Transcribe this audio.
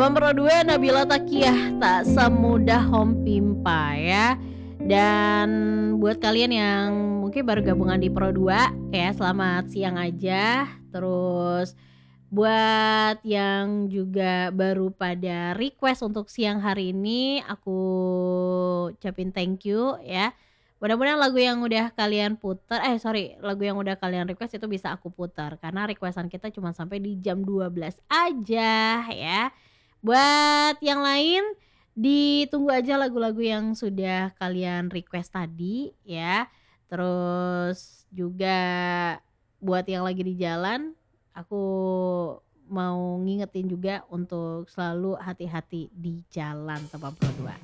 Teman Pro 2 Nabila Takiyah, tak semudah home pimpa ya. Dan buat kalian yang mungkin baru gabungan di Pro 2 ya, selamat siang aja. Terus buat yang juga baru pada request untuk siang hari ini, aku ucapin thank you ya. Mudah-mudahan lagu yang udah kalian putar, lagu yang udah kalian request itu bisa aku putar. Karena requestan kita cuma sampai di jam 12 aja ya. Buat yang lain, ditunggu aja lagu-lagu yang sudah kalian request tadi ya. Terus juga buat yang lagi di jalan, aku mau ngingetin juga untuk selalu hati-hati di jalan Teman Pro 2.